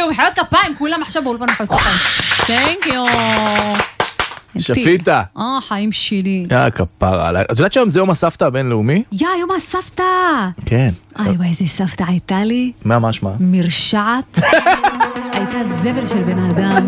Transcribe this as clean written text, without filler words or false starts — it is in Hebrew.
יו, מחיאות כפיים, כולם עכשיו באולפן מחיאות כפיים. Thank you. שפיטה. חיים שלי. כפרה עליי. את יודעת שהיום זה יום הסבתא הבינלאומי? יום הסבתא. כן. וואי, איזה סבתא הייתה לי. מה משמע? מרשעת. הייתה זבל של בן אדם.